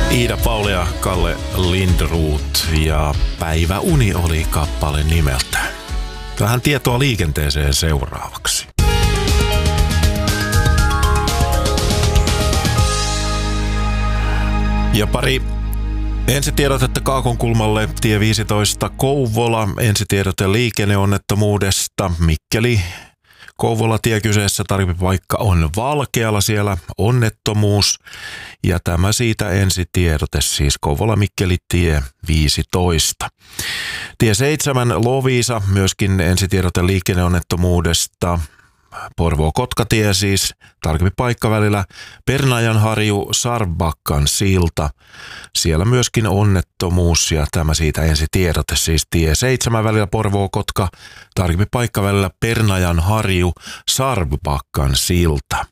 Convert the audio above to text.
Iida Pauli ja Kalle Lindroth ja Päiväuni oli kappale nimeltä. Vähän tietoa liikenteeseen seuraavaksi. Ja pari ensitiedotetta Kaakonkulmalle, tie 15 Kouvola, ensitiedote liikenneonnettomuudesta, Mikkeli. Kouvola tie kyseessä, tarvipaikka on Valkealla, siellä onnettomuus. Ja tämä siitä ensitiedote, siis Kouvola-Mikkeli tie 15. Tie 7 Loviisa, myöskin ensitiedote liikenneonnettomuudesta. Porvoo-Kotkatie siis, tarkempi paikka välillä Pernajanharju, Sarbakkan silta. Siellä myöskin onnettomuus ja tämä siitä ensitiedote, siis tie 7 välillä Porvoo-Kotka, tarkempi paikka välillä Pernajanharju, Sarbakkan silta.